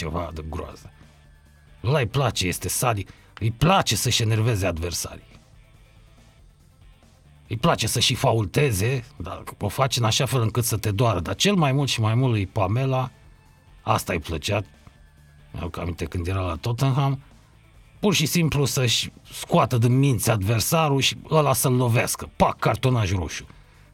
ceva de groază. Ăla îi place, este sadic, îi place să-și enerveze adversarii. Îi place să și faulteze, dar o face în așa fel încât să te doară. Dar cel mai mult și mai mult lui Pamela, asta îi plăcea, mi-aduc aminte când era la Tottenham, pur și simplu să-și scoată din minți adversarul și ăla să-l lovească. Pac, cartonaj roșu.